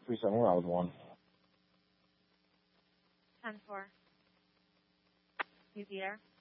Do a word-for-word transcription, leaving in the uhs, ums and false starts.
three seven, we're out with one. ten four. You be there?